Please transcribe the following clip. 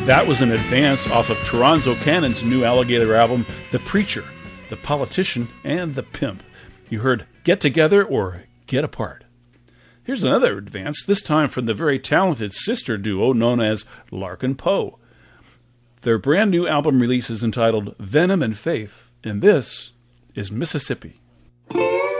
That was an advance off of Toronzo Cannon's new Alligator album, The Preacher, The Politician, and The Pimp. You heard Get Together or Get Apart. Here's another advance, this time from the very talented sister duo known as Larkin Poe. Their brand new album release is entitled Venom and Faith, and this is Mississippi.